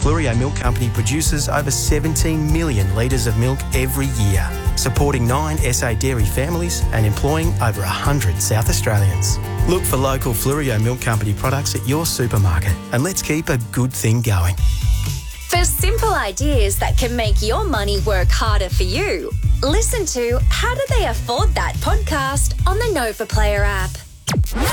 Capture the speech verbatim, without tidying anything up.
Fleurieu Milk Company produces over seventeen million litres of milk every year, supporting nine S A dairy families and employing over one hundred South Australians. Look for local Fleurieu Milk Company products at your supermarket and let's keep a good thing going. For simple ideas that can make your money work harder for you, listen to How Do They Afford That podcast on the Nova Player app.